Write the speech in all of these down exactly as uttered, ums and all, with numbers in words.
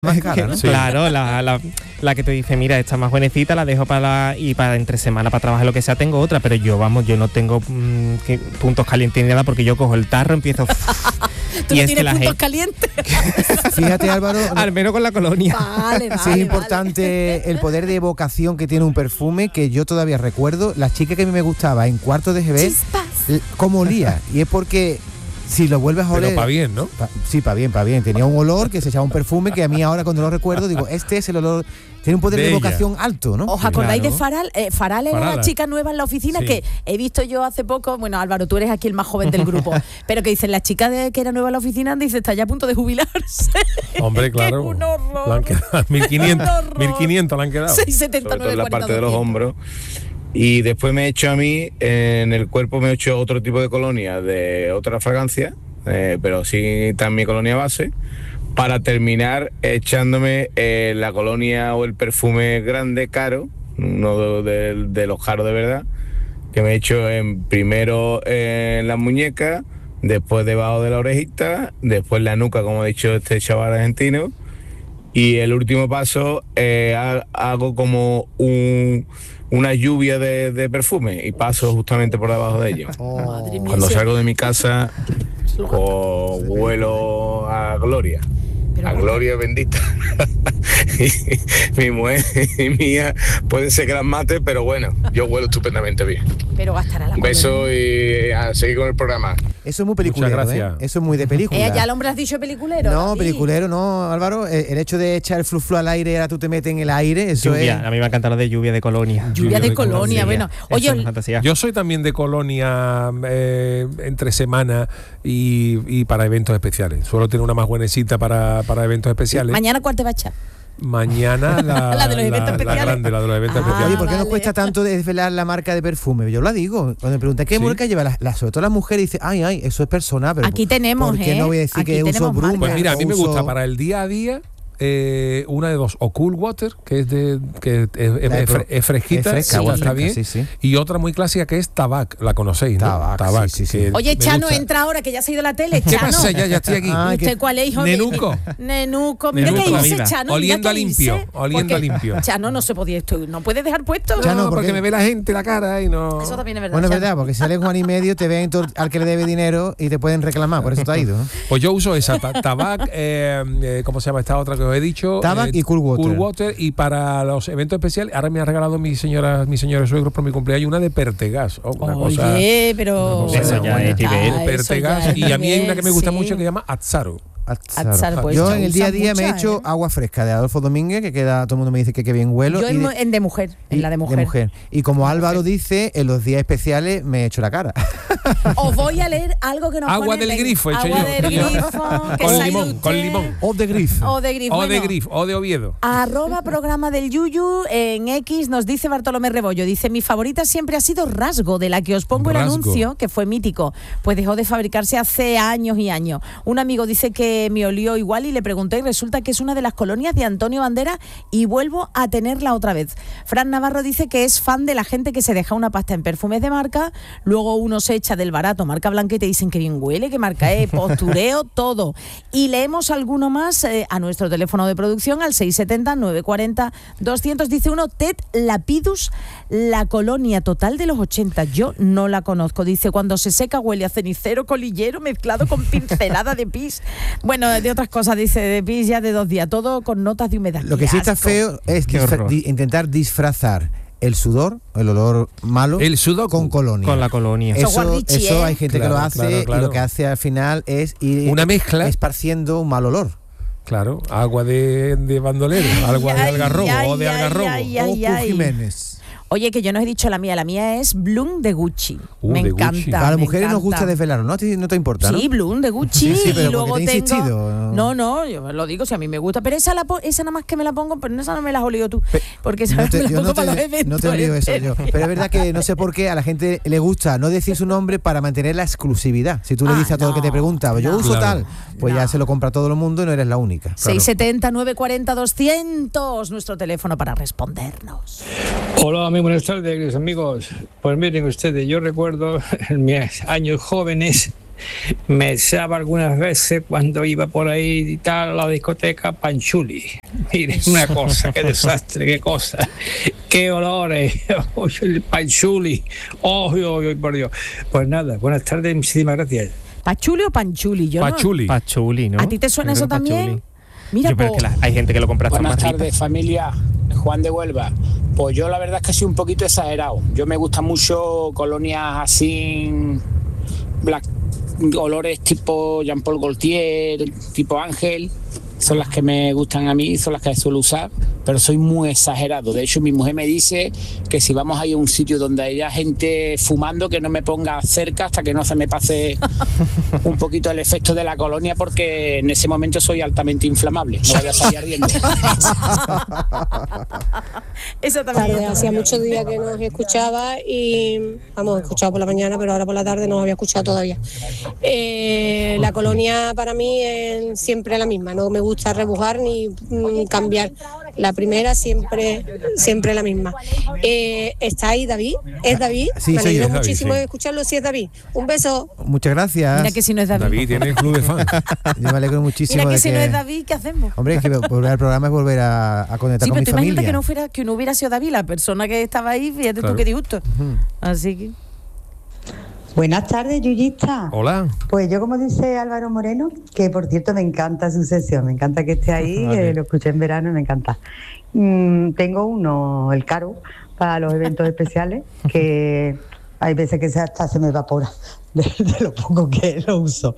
Más cara, ¿no? Sí. Claro, la, la, la que te dice, mira, esta más buenecita, la dejo para la, y para entre semana para trabajar lo que sea, tengo otra, pero yo, vamos, yo no tengo mmm, que, puntos calientes ni nada, porque yo cojo el tarro, empiezo... ¿Tú y no es tienes que la puntos gente... calientes? Fíjate, Álvaro, al menos con la colonia. Vale, vale, sí es importante vale. el poder de evocación que tiene un perfume, que yo todavía recuerdo, la chica que a mí me gustaba en cuarto de G B, Chispas. cómo olía, y es porque... Si lo vuelves a oler... Pero para bien, ¿no? Pa, sí, para bien, para bien. Tenía un olor que se echaba un perfume que a mí ahora cuando lo recuerdo digo, este es el olor... Tiene un poder de, De evocación alto, ¿no? ¿Os acordáis Claro. de Faral? Eh, Faral era Farala. la chica nueva en la oficina Sí. que he visto yo hace poco. Bueno, Álvaro, tú eres aquí el más joven del grupo. Pero que dicen, la chica de, que era nueva en la oficina, dice, está ya a punto de jubilarse. Hombre, claro. ¡Qué un horror! Le han quedado mil quinientos, ¡Un horror! mil quinientos le han quedado. seis setenta, sobre todo en la nueve cuarenta, parte de los doscientos. hombros. Y después me he hecho a mí, en el cuerpo me he hecho otro tipo de colonia de otra fragancia, eh, pero sí también mi colonia base, para terminar echándome eh, la colonia o el perfume grande, caro, uno de, de, de los caros de verdad, que me he hecho en, primero en las muñecas, después debajo de la orejita, después la nuca, como ha dicho este chaval argentino, y el último paso eh, ha- hago como un, una lluvia de, de perfume y paso justamente por debajo de ellos. Madre mía, Cuando ese- salgo de mi casa, pues huelo a gloria. Pero A bueno. gloria bendita. Y mi mujer y mía puede ser que las mate, pero bueno, yo huelo estupendamente bien. Pero gastará la Un beso y a seguir con el programa. Eso es muy peliculero, Muchas ¿eh? gracias. Eso es muy de película. Eh, ya el hombre has dicho peliculero. No, David. peliculero no, Álvaro. El, el hecho de echar el fluflu al aire y ahora tú te metes en el aire, eso Lluvia, es... a mí me encanta lo de lluvia de colonia. Lluvia Lluvia de de colonia, colonia. bueno. Eso Oye, es una fantasía. Yo soy también de colonia eh, entre semana y, y para eventos especiales. Suelo tener una más buenecita para, para eventos especiales. mañana ¿cuál te va a echar? Mañana la, La de los eventos la especiales. grande, la de los eventos Ah, especiales. Oye, ¿por qué nos vale. cuesta tanto desvelar la marca de perfume? Yo lo digo. Cuando me preguntan qué Sí. marca lleva, la, la- sobre todo las mujeres dicen, ay, ay, eso es personal. Pero Aquí tenemos, ¿por qué ¿eh? no voy a decir Aquí que uso tenemos Brumer? marcas. Pues mira, a mí me uso- gusta para el día a día eh, una de dos, o Cool Water, que es de que es, es- La de es pro- fre- es fresquita, es fresca, sí, agua está fresca, bien, sí, sí. y otra muy clásica que es Tabac, la conocéis, ¿no? Tabac, sí, sí, sí. que Oye, me Chano, gusta. entra ahora que ya se ha ido la tele. ¿Qué Chano. pasa? Ya, ya estoy aquí. Ay, ¿Y usted qué- cuál es, hijo? Nenuco. Nenuco. Mira Nenuco. qué La dice vida. Chano. Oliendo mira a qué limpio, dice, oliendo a porque limpio. Chano no se podía esto, no puede dejar puesto. Chano, No, ¿por porque qué? me ve la gente la cara y no. Eso también es verdad. Bueno, es Chano. verdad, porque si sales Juan y medio, te ven todo- al que le debe dinero y te pueden reclamar, por eso te ha ido, ¿no? Pues yo uso esa, ta- Tabac, eh, eh, ¿cómo se llama esta otra que os he dicho? Tabac Eh, y Cool Water. Cool Water, y para los eventos especiales, ahora me ha regalado mi señora, mi señora suegro por mi cumpleaños una de Pertegas. Oh, una cosa, Oye, pero... una cosa Eso ya buena. es nivel. Ah, eso Pertegas. ya es Y a mí hay una nivel, que me gusta sí. mucho que se llama Azzaro. Atzaro. pues, Yo se en el día a usan día me he muchas, hecho ¿eh? agua fresca de Adolfo Domínguez, que queda, todo el mundo me dice que qué bien huelo. Yo y en, de- mu- en de mujer, en la de mujer. Y como Álvaro dice, en los días especiales me he hecho la cara. Os voy a leer algo que nos Agua pone- del grifo, he hecho Agua yo. del grifo. que Con se ha ido limón, con usted. limón. O de grifo. O de grifo. O de bueno. Grif, o de Oviedo. Arroba programa del Yuyu en X nos dice Bartolomé Rebollo, dice, mi favorita siempre ha sido Rasgo, de la que os pongo el Rasgo. anuncio, que fue mítico, pues dejó de fabricarse hace años y años. Un amigo dice que me olió igual y le pregunté y resulta que es una de las colonias de Antonio Bandera y vuelvo a tenerla otra vez. Fran Navarro dice que es fan de la gente que se deja una pasta en perfumes de marca, luego uno se echa del barato, marca blanca, y te dicen que bien huele, que marca es, postureo, todo. Y leemos alguno más eh, a nuestro teléfono de producción al seis setenta, nueve cuarenta, doscientos. Dice uno, Ted Lapidus, la colonia total de los ochenta. Yo no la conozco. Dice, cuando se seca huele a cenicero colillero mezclado con pincelada de pis. Bueno, de otras cosas, dice, de pis ya de dos días, todo con notas de humedad. Lo que ¡Qué sí está asco! feo es Qué disfra- horror. di- intentar disfrazar el sudor, el olor malo, El sudoku. con colonia. Con la colonia. Eso Eso, guardichi, eso ¿eh? hay gente Claro, que lo hace claro, claro. y lo que hace al final es ir Una mezcla. esparciendo un mal olor. Claro, agua de, de bandolero, agua de Ay, algarrobo ay, o de ay, algarrobo. ay, ay, Ocu ay. Jiménez. Oye, que yo no he dicho la mía, la mía es Bloom de Gucci. Uh, me de Gucci. encanta. A las me mujeres nos encanta. gusta desvelarlo, ¿no? ¿A ti no te importa, no? Sí, Bloom de Gucci. Sí, sí, pero y luego porque te he tengo... insistido. No, no, yo lo digo, si a mí me gusta. Pero esa, la po- esa nada más que me la pongo, pero esa no me la has olido tú. Pe- Porque esa No te- me la yo pongo no te, para los eventos. no te he oído eso yo. enteros. Pero es verdad que no sé por qué a la gente le gusta no decir su nombre para mantener la exclusividad. Si tú le Ah, dices a todo el que te no, pregunta, yo no. uso Claro. tal, pues No. ya se lo compra todo el mundo y no eres la única. seis setenta, nueve cuarenta, doscientos, nuestro teléfono para respondernos. Hola, muy buenas tardes, queridos amigos. Pues miren ustedes, yo recuerdo en mis años jóvenes me echaba algunas veces cuando iba por ahí y tal a la discoteca Panchuli. Mire, una cosa, qué desastre, qué cosa, qué olores, el Panchuli, oh, oh, oh, por Dios. Pues nada, buenas tardes, muchísimas gracias. ¿Pachuli o Panchuli? Yo Pachuli. No. Pachuli, ¿no? ¿A ti te suena Creo eso que también? pachuli. Mira, Yo creo po- que la- hay gente que lo compra hasta Buenas más rico. tardes, familia. Juan de Huelva. Pues yo la verdad es que soy un poquito exagerado. Yo me gustan mucho colonias así, black, olores tipo Jean Paul Gaultier, tipo Ángel. Son las que me gustan a mí, son las que suelo usar, pero soy muy exagerado. De hecho, mi mujer me dice que si vamos a ir a un sitio donde haya gente fumando, que no me ponga cerca hasta que no se me pase un poquito el efecto de la colonia, porque en ese momento soy altamente inflamable. No vaya a salir ardiendo. Eso también. Tarde, hacía muchos días que nos escuchaba y vamos, he escuchado por la mañana, pero ahora por la tarde no os había escuchado todavía. Eh, la colonia para mí es siempre la misma, no me gusta rebujar ni mm, cambiar. La primera siempre siempre la misma. Eh, ¿Está ahí David? ¿Es David? Sí, me soy alegro yo. muchísimo David, sí. de escucharlo si es David. Un beso. Muchas gracias. Mira que si no es David. David tiene el club de fans. Yo me alegro muchísimo Mira que de si que... no es David, ¿qué hacemos? Hombre, es que volver al programa es volver a, a conectar Sí, con pero mi te imaginas familia. que no fuera, que no hubiera sido David la persona que estaba ahí, fíjate Claro. tú qué disgusto. Ujú. Así que. Buenas tardes, Yuyista. Hola. Pues yo, como dice Álvaro Moreno, que por cierto me encanta su sesión, me encanta que esté ahí, Vale. eh, lo escuché en verano y me encanta. Mm, tengo uno, el caro, para los eventos especiales, que hay veces que se- hasta se me evapora de, de lo poco que lo uso.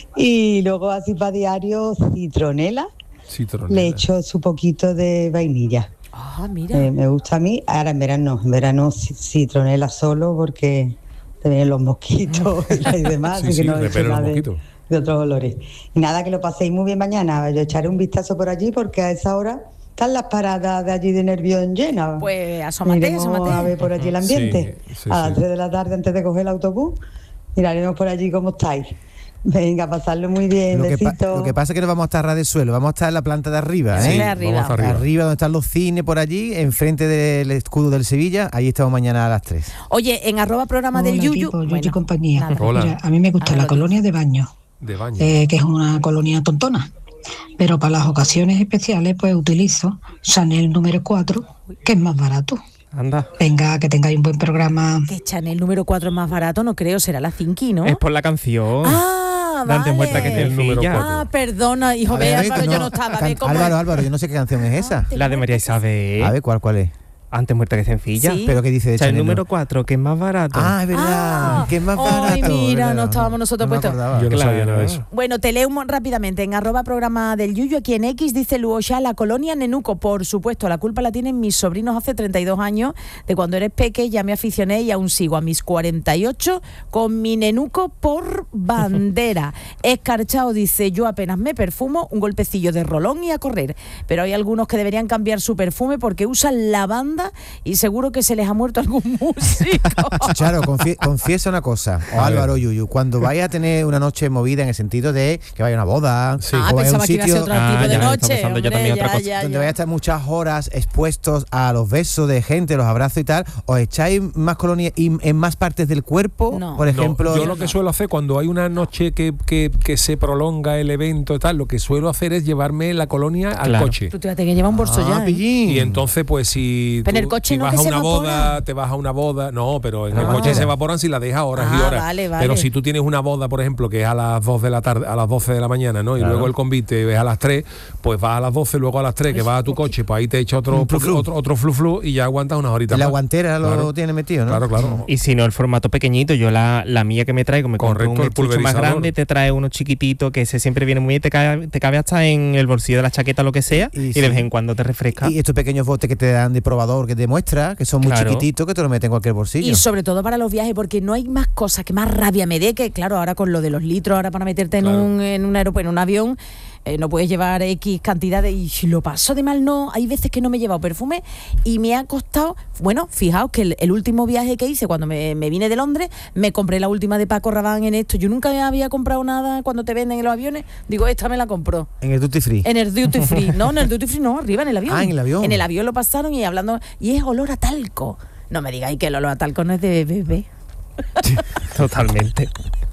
Y luego así para diario, citronela, Citronela. le echo su poquito de vainilla. Ah, mira. Eh, me gusta a mí, ahora en verano no, en verano ci- citronela solo porque te vienen los mosquitos y demás, Sí, así sí, que no he repele hecho los nada de, mosquitos. de otros olores. Y nada, que lo paséis muy bien mañana, yo echaré un vistazo por allí porque a esa hora están las paradas de allí de Nervión llenas. Pues asómate, Iremos asómate. a ver por allí el ambiente. Sí, sí, a las sí. tres de la tarde antes de coger el autobús, miraremos por allí cómo estáis. Venga, pasarlo muy bien, Lo que, pa- besitos. lo que pasa es que no vamos a estar ras de suelo, vamos a estar en la planta de arriba, Sí, ¿eh? de arriba. Vamos arriba. Arriba donde están los cines por allí, enfrente del escudo del Sevilla, ahí estamos mañana a las tres. Oye, en arroba programa del Hola, Yuyu. equipo, Yuyu Bueno, y compañía. nada. Hola. Mira, a mí me gusta Ahora la lo colonia de baño, De baño. eh, que es una colonia tontona. Pero para las ocasiones especiales, pues utilizo Chanel número cuatro, que es más barato. Anda. Venga, que tengáis un buen programa. Que Chanel número cuatro es más barato, no creo, será la Cinqui, ¿no? Es por la canción. Ah, Dante vale. muestra que es el número cuatro. Ah, perdona, hijo, A ve, ver, a ver, Álvaro, que yo no- no estaba. can- Ve cómo Álvaro, es. Álvaro, yo no sé qué canción es esa. La de María Isabel. A ver, ¿cuál, cuál es? Antes muerta que sencilla. Sí. Pero ¿qué dice de O sea, el Chanel? número cuatro, que es más barato. Ah, es verdad, Ah. que es más Ay, barato. mira, ¿verdad? no estábamos nosotros me puestos. acordaba. Yo no Claro. sabía nada de eso. Bueno, te leo un- rápidamente. En arroba programa del Yuyu, aquí en X, dice Luosha, la colonia Nenuco. Por supuesto, la culpa la tienen mis sobrinos hace treinta y dos años. De cuando eres peque ya me aficioné y aún sigo a mis cuarenta y ocho con mi Nenuco por bandera. Escarchado dice, yo apenas me perfumo, un golpecillo de rolón y a correr. Pero hay algunos que deberían cambiar su perfume porque usan lavanda y seguro que se les ha muerto algún músico. Charo, confie- confiesa una cosa, o A ver. Álvaro Yuyu, cuando vaya a tener una noche movida en el sentido de que vaya a una boda, Sí. Ah, o vaya a un pensaba que iba a ser sitio otro Ah, tipo de ya, estaba noche. pensando yo hombre, también otra ya, cosa. ya, donde ya. vaya a estar muchas horas expuestos a los besos de gente, los abrazos y tal, ¿os echáis más colonia y en más partes del cuerpo? No. Por ejemplo, No, yo lo que suelo hacer cuando hay una noche que, que, que se prolonga el evento y tal, lo que suelo hacer es llevarme la colonia al Claro. coche. Tú te vas a tener que llevar un bolso Ah, ya, ¿eh? pillín. Y entonces, pues si, Pero tú- el coche si no vas que a se una evapora. boda, te vas a una boda, no, pero en el Ah. coche se evaporan si la dejas horas y Ah, horas. vale, vale. Pero si tú tienes una boda, por ejemplo, que es a las dos de la tarde, a las doce de la mañana, ¿no? Y Claro. luego el convite es a las tres, pues vas a las doce, luego a las tres, que vas a tu coche, pues ahí te echa otro Un flu flu. otro, otro flu flu y ya aguantas unas horitas la más. guantera lo Claro. tiene metido, ¿no? Claro, claro. Y si no, el formato pequeñito, yo la, la mía que me traigo, me compro Correcto, un el estuche más pulverizador. grande, te trae uno chiquitito, que ese siempre viene muy bien, te cabe, te cabe hasta en el bolsillo de la chaqueta, lo que sea, Y- y, y de sí. vez en cuando te refresca. Y estos pequeños botes que te dan de probador, que te muestra, que son muy Claro. chiquititos, que te lo meten en cualquier bolsillo. Y sobre todo para los viajes, porque no hay más cosas que más rabia me dé que, claro, ahora con lo de los litros, ahora para meterte en, Claro. un, en un aeropuerto, en un avión, eh, no puedes llevar X cantidad de... Y si lo paso de mal, no. Hay veces que no me he llevado perfume y me ha costado... Bueno, fijaos que el, el último viaje que hice, cuando me, me vine de Londres, me compré la última de Paco Rabanne en esto. Yo nunca había comprado nada cuando te venden en los aviones. Digo, esta me la compró. En el duty free. En el duty free. No, en el duty free no, arriba en el avión. Ah, en el avión. En el avión lo pasaron y hablando... Y es olor a talco. No me digáis que el olor a talco no es de bebé. Totalmente.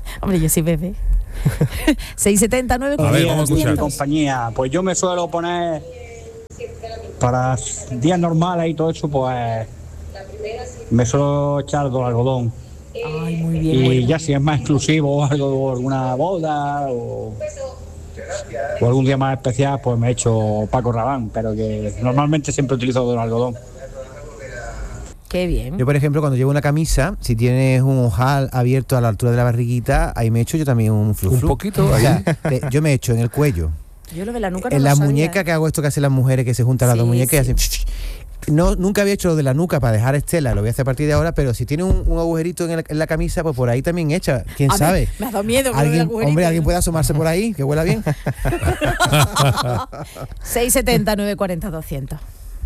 Hombre, yo sí bebé. seis setenta nueve A ver, vamos a escuchar. Compañía, pues yo me suelo poner para días normales y todo eso, pues me suelo echar algo de algodón. Ay, muy bien. Y muy bien. ya si es más exclusivo, algo, alguna boda o, o algún día más especial, pues me echo Paco Rabanne, pero que normalmente siempre utilizo el algodón. Qué bien. Yo, por ejemplo, cuando llevo una camisa, si tienes un ojal abierto a la altura de la barriguita, ahí me echo yo también un flu Un poquito ahí. O sea, te- yo me echo en el cuello, Yo lo de la nuca no en lo la sabía, muñeca, ¿eh? que hago esto que hacen las mujeres, que se juntan las Sí, dos muñecas y sí. hacen... No, nunca había hecho lo de la nuca para dejar estela, lo voy a hacer a partir de ahora, pero si tiene un, un agujerito en, el- en la camisa, pues por ahí también echa. ¿Quién A ver, sabe? me ha dado miedo con lo del ¿Alguien, agujerito, hombre, ¿no? ¿alguien puede asomarse por ahí? Que huela bien. seis setenta nueve cuarenta doscientos.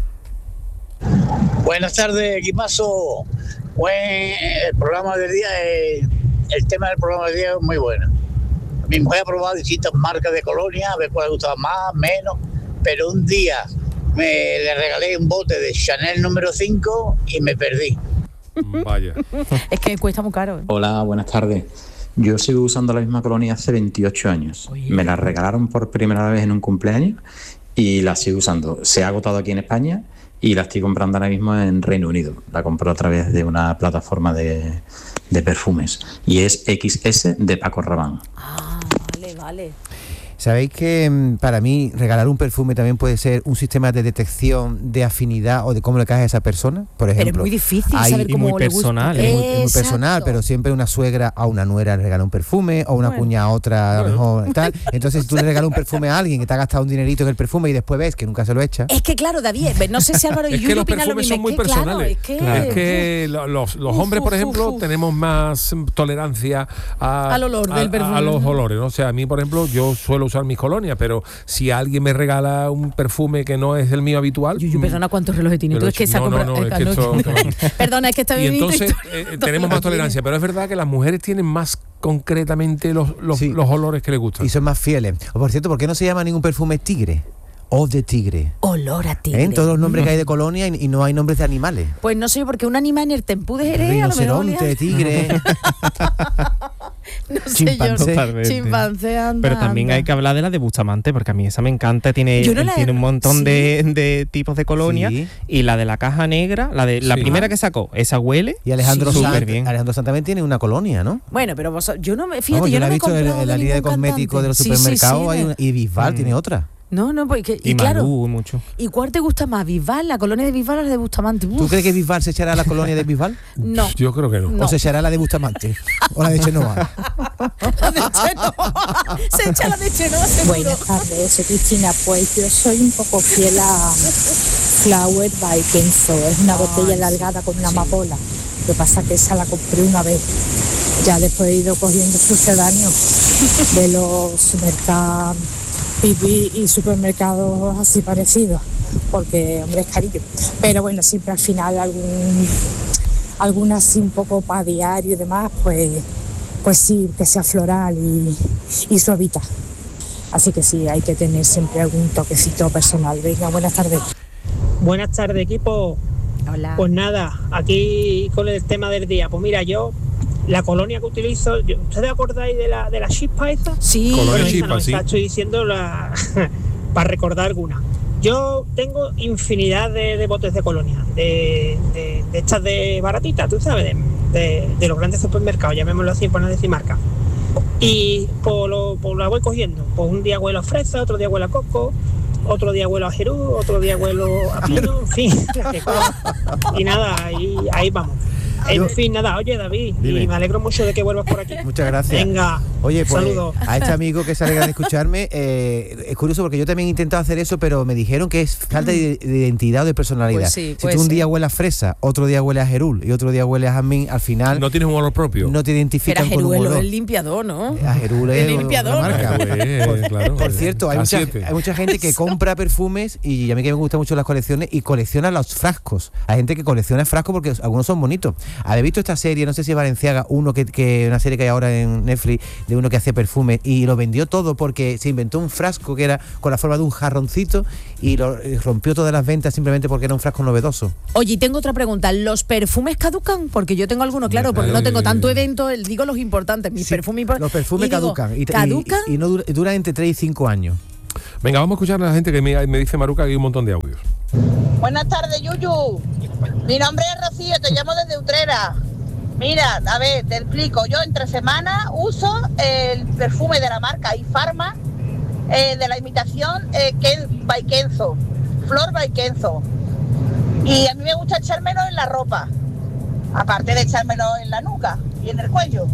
Buenas tardes, equipazo. Buen el programa del día, es- el tema del programa del día es muy bueno. Mi mujer ha probado distintas marcas de colonia, a ver cuál le gustaba más, menos, pero un día me le regalé un bote de Chanel número cinco y me perdí. Vaya. Es que cuesta muy caro. ¿eh? Hola, buenas tardes. Yo sigo usando la misma colonia hace veintiocho años. Me la regalaron por primera vez en un cumpleaños y la sigo usando. Se ha agotado aquí en España y la estoy comprando ahora mismo en Reino Unido. La compro a través de una plataforma de, de perfumes y es equis ese de Paco Rabanne. Ah, vale, vale. ¿Sabéis que mm, para mí regalar un perfume también puede ser un sistema de detección de afinidad o de cómo le cae a esa persona? Por ejemplo, Pero es muy difícil hay- saber y cómo muy le gusta. personal, Es muy, es muy Exacto. personal, pero siempre una suegra a una nuera le regala un perfume, o una Bueno. cuña a otra, a lo mejor y tal. Entonces, si tú le regalas un perfume a alguien que te ha gastado un dinerito en el perfume y después ves que nunca se lo echa. Es que claro, David, no sé si Álvaro y Es Yuri que los opinan lo perfumes mismo. son muy es que, claro, personales. es que, Es que lo- los, los Uf, hombres, por uf, ejemplo, uf, uf. tenemos más mm, tolerancia a, Al olor del a- perfume, a los ¿no? olores, ¿no? O sea, a mí, por ejemplo, yo suelo usar mis colonias, pero si alguien me regala un perfume que no es el mío habitual... Yuyu, perdona, ¿cuántos relojes tienes tú? Pero Es que sí, se ha no, no, comprado- no, eh, es que no, esto- que- Perdona, es que está Y bien. entonces eh, tenemos más tolerancia, pero es verdad que las mujeres tienen más concretamente los, los, Sí. los olores que les gustan. Y son más fieles. O, por cierto, ¿por qué no se llama ningún perfume tigre? O de tigre. Olor a tigre. ¿Eh? En todos los nombres que hay de colonia y, y no hay nombres de animales. Pues no sé, porque un animal en el tempú de Jerez, a lo mejor Rinoceronte, le- tigre. no sé chimpancé. yo. Totalmente. Chimpancé, anda, Pero también anda. hay que hablar de la de Bustamante, porque a mí esa me encanta. Tiene, Yo no la he- tiene un montón sí. de, de tipos de colonia. Sí. Y la de la caja negra, la de la Sí. primera que sacó, esa huele. Y Alejandro Sí, Sanz súper bien. Alejandro Sanz también tiene una colonia, ¿no? Bueno, pero vos, yo no me, fíjate, Vamos, yo, yo no la he me he visto en, comprado en la de línea de ningún cosméticos de los cantante. Sí, sí, supermercados. sí, hay de- una- y Bisbal Mm. tiene otra. No, no, porque y, Y, claro. Malú, mucho. ¿Y cuál te gusta más, Bisbal, la colonia de Bisbal o la de Bustamante? ¿Tú Uf, crees que Bisbal se echará a la colonia de Bisbal? No. Yo creo que no. No. ¿O se echará a la de Bustamante? ¿O la de Chenoa? La de Chenoa. Se echa la de Chenoa, seguro. Buenas tardes, soy Cristina. Pues yo soy un poco fiel a Flower by Kenzo. Es una botella alargada con una amapola. Lo que pasa que esa la compré una vez. Ya después he ido cogiendo sucedáneos de los mercados y supermercados así parecidos. Porque, hombre, es carillo. Pero bueno, siempre al final algún alguna así un poco para diario y demás, pues, pues sí, que sea floral y, y suavita. Así que sí, hay que tener siempre algún toquecito personal. Venga, buenas tardes. Buenas tardes, equipo. Hola. Pues nada, aquí con el tema del día. Pues mira, yo, la colonia que utilizo, yo- ¿ustedes acordáis de la, de la chispa esta? Sí. Colonia Bueno, esa chispa, no, sí. esa estoy diciendo la, para recordar alguna. Yo tengo infinidad de, de botes de colonia, de, de, de estas de baratitas, tú sabes, de, de, de los grandes supermercados, llamémoslo así, por no decir marca. Y pues lo, pues la voy cogiendo. Pues un día huelo a fresa, otro día huelo a coco, otro día huelo a jerú, otro día huelo a pino, en fin. Y nada, ahí, ahí vamos. En fin, nada, oye David, Dime. y me alegro mucho de que vuelvas por aquí. Muchas gracias. Venga, Oye, pues saludos. a este amigo que se alegra de escucharme, eh, es curioso porque yo también he intentado hacer eso, pero me dijeron que es falta de, de identidad o de personalidad. Pues sí, si puede tú un ser. día hueles a fresa, otro día hueles a jerul y otro día hueles a jazmín, al final No tienes un olor propio. no te Pero identifican con un Jeruelo olor. es el limpiador, ¿no? A jerul es El limpiador. una marca. Pues, Por, claro, por eh, cierto, hay A mucha, siete. hay mucha gente que compra perfumes y a mí que me gustan mucho las colecciones y colecciona los frascos. Hay gente que colecciona frascos porque algunos son bonitos. ¿habéis visto esta serie? No sé si es Valenciaga, uno que, que una serie que hay ahora en Netflix de uno que hace perfume y lo vendió todo porque se inventó un frasco que era con la forma de un jarroncito y lo y rompió todas las ventas simplemente porque era un frasco novedoso. Oye, y tengo otra pregunta. ¿Los perfumes caducan? Porque yo tengo algunos, claro, porque no tengo tanto evento, digo los importantes, mis Sí, perfumes impor- los perfumes y digo, caducan y, ¿caducan? y, y no dura, duran entre tres y cinco años. Venga, vamos a escuchar a la gente que me, me dice Maruca que hay un montón de audios. Buenas tardes, Yuyu. Mi nombre es Rocío, te llamo desde Utrera. Mira, a ver, te explico. Yo entre semana uso el perfume de la marca Ifarma, eh, de la imitación eh, Ken, by Kenzo, Flor by Kenzo. Y a mí me gusta echármelo en la ropa, aparte de echármelo en la nuca y en el cuello.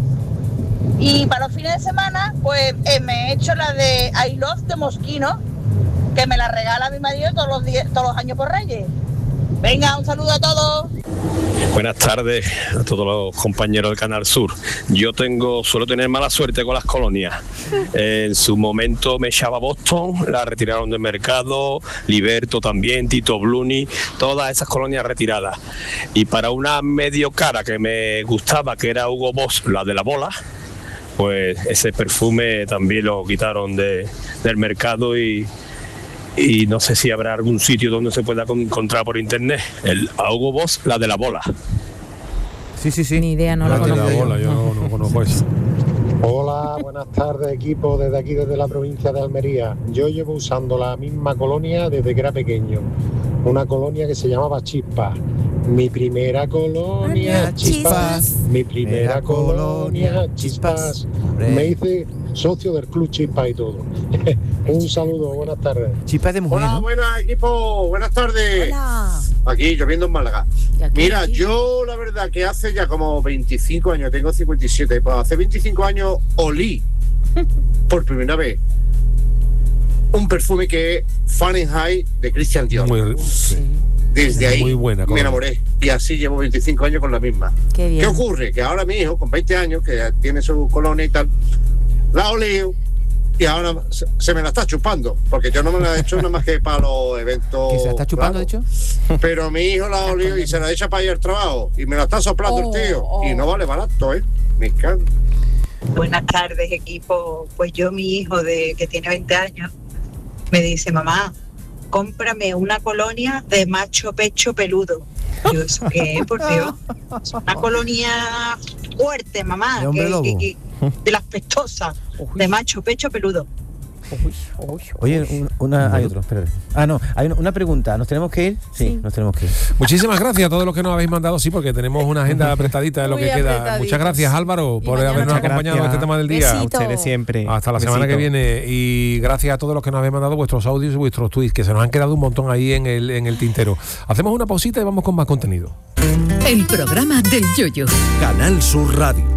Y para los fines de semana, pues eh, me he hecho la de I Love de Moschino, que me la regala mi marido todos los días, todos los años por Reyes. Venga, un saludo a todos. Buenas tardes a todos los compañeros del Canal Sur. Yo tengo, suelo tener mala suerte con las colonias. Eh, en su momento me echaba Boston, la retiraron del mercado, Liberto también, Tito Bluni, todas esas colonias retiradas. Y para una medio cara que me gustaba, que era Hugo Boss, la de la bola, pues ese perfume también lo quitaron de, del mercado y... y no sé si habrá algún sitio donde se pueda encontrar por internet. El Hugo Boss, la de la bola. Sí, sí, sí. Ni idea, no La lo de la conozco. bola, yo no, no conozco eso. Hola, buenas tardes equipo, desde aquí desde la provincia de Almería. Yo llevo usando la misma colonia desde que era pequeño, una colonia que se llamaba Chispas. Mi primera colonia, Chispas, mi primera colonia, Chispas. Me hice socio del club Chispas y todo. Un saludo, buenas tardes. Chispas de mujer, Hola, ¿no? buenas equipo, buenas tardes. Hola. Aquí lloviendo en Málaga. aquí, Mira, aquí. yo la verdad que hace ya como veinticinco años, tengo cincuenta y siete, pues hace veinticinco años olí por primera vez un perfume que es Fahrenheit de Christian Dior. Muy, sí. Desde ahí Muy buena me colonia. enamoré y así llevo veinticinco años con la misma. Qué bien. ¿Qué ocurre? Que ahora mi hijo, con veinte años, que ya tiene su colonia y tal, la ha olido y ahora se, se me la está chupando, porque yo no me la he hecho nada más que para los eventos. ¿Que se la está chupando, claro. de hecho? Pero mi hijo la ha olido y se la echa para ir al trabajo y me la está soplando Oh, el tío oh. y no vale barato, ¿eh? Me encanta. Buenas tardes, equipo. Pues yo, mi hijo de que tiene veinte años, me dice, mamá, cómprame una colonia de macho pecho peludo. Yo, ¿eso qué es, por Dios? Es una colonia fuerte, mamá, De hombre que, lobo. que- que- de las pestosas, de macho pecho peludo. Oye, un- una, hay otro, espérate. Ah, no, hay una, una pregunta. ¿Nos tenemos que ir? Sí, Sí. nos tenemos que ir. Muchísimas gracias a todos los que nos habéis mandado, sí, porque tenemos una agenda apretadita de lo Muy que queda. apretaditos. Muchas gracias, Álvaro, Y por mañana habernos muchas acompañado en gracias. este tema del día. Besito. A ustedes siempre. Hasta la semana Besito. que viene. Y gracias a todos los que nos habéis mandado vuestros audios y vuestros tweets, que se nos han quedado un montón ahí en el, en el tintero. Hacemos una pausita y vamos con más contenido. El programa del Yoyo. Canal Sur Radio.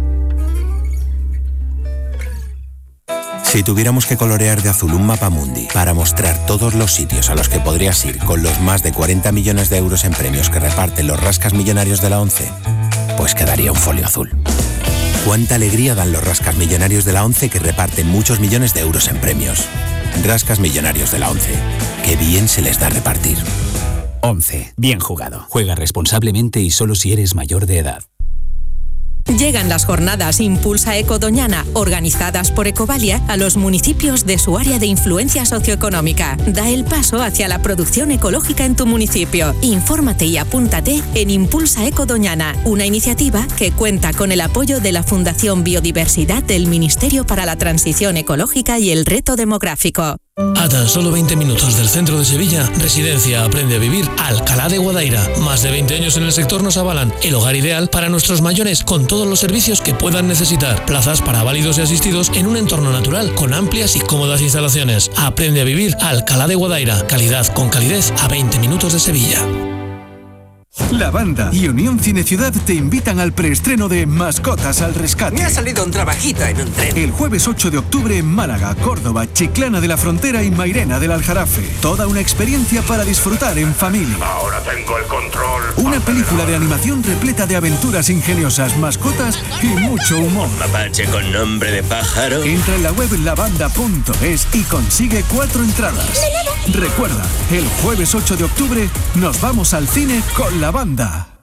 Si tuviéramos que colorear de azul un mapa mundi para mostrar todos los sitios a los que podrías ir con los más de cuarenta millones de euros en premios que reparten los rascas millonarios de la ONCE, pues quedaría un folio azul. Cuánta alegría dan los rascas millonarios de la ONCE que reparten muchos millones de euros en premios. Rascas millonarios de la ONCE. Qué bien se les da repartir. ONCE. Bien jugado. Juega responsablemente y solo si eres mayor de edad. Llegan las jornadas Impulsa Eco Doñana, organizadas por Ecovalia, a los municipios de su área de influencia socioeconómica. Da el paso hacia la producción ecológica en tu municipio. Infórmate y apúntate en Impulsa Eco Doñana, una iniciativa que cuenta con el apoyo de la Fundación Biodiversidad del Ministerio para la Transición Ecológica y el Reto Demográfico. A tan solo veinte minutos del centro de Sevilla, Residencia Aprende a Vivir Alcalá de Guadaira. Más de veinte años en el sector nos avalan el hogar ideal para nuestros mayores con todos los servicios que puedan necesitar. Plazas para válidos y asistidos en un entorno natural con amplias y cómodas instalaciones. Aprende a Vivir Alcalá de Guadaira. Calidad con calidez a veinte minutos de Sevilla. La Banda y Unión Cine Ciudad te invitan al preestreno de Mascotas al Rescate. Me ha salido un trabajito en un tren. El jueves ocho de octubre en Málaga, Córdoba, Chiclana de la Frontera y Mairena del Aljarafe. Toda una experiencia para disfrutar en familia. Ahora tengo el control. Una película de animación repleta de aventuras ingeniosas, mascotas y mucho humor. Mapache con nombre de pájaro. Entra en la web lavanda punto es y consigue cuatro entradas. Recuerda, el jueves ocho de octubre nos vamos al cine con La Banda.